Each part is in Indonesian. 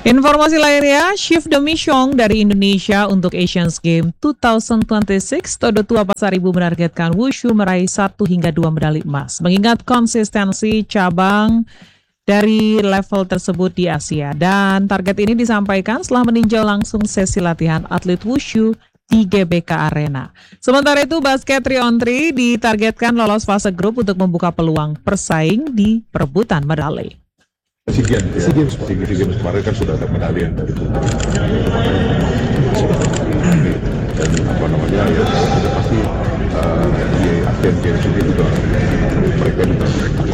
Informasi lainnya, Chief Demi Chong dari Indonesia untuk Asian Games 2026, Todo Tua Pasar Ibu menargetkan Wushu meraih 1 hingga 2 medali emas. Mengingat konsistensi cabang dari level tersebut di Asia. Dan target ini disampaikan setelah meninjau langsung sesi latihan atlet Wushu di GBK Arena. Sementara itu, basket 3-on-3 ditargetkan lolos fase grup untuk membuka peluang persaing di perebutan medali. SEA Games kemarin kan sudah ada medali yang dari dan ya sudah pasti di Asian Games ini juga mereka juga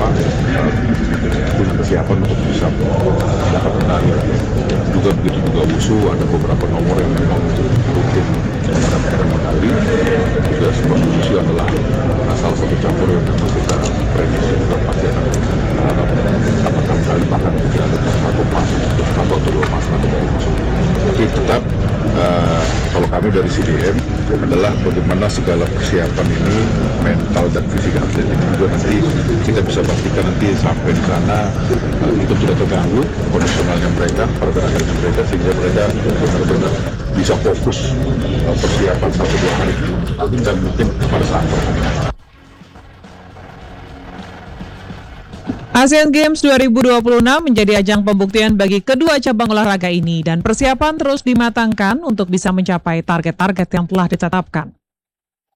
punya kesiapan untuk bisa mendapat medali. Juga begitu juga Wushu, ada beberapa nomor yang memang rutin mendapatkan medali. Juga sebuah Wushu adalah salah satu campur yang memang kita prediksi juga pasti akan mendapatkan medali, bahkan mungkin ada satu emas atau dua emas nanti dari Wushu. Tapi tetap kalau kami dari CDM adalah bagaimana segala persiapan ini, mental dan fisik atlet ini juga nanti kita bisa pastikan nanti sampai di sana itu tidak terganggu kondisionalnya mereka, pergerakannya mereka, sehingga mereka benar-benar bisa fokus persiapan 1-2 hari dan mungkin pada saat pertandingan. Asian Games 2026 menjadi ajang pembuktian bagi kedua cabang olahraga ini dan persiapan terus dimatangkan untuk bisa mencapai target-target yang telah ditetapkan.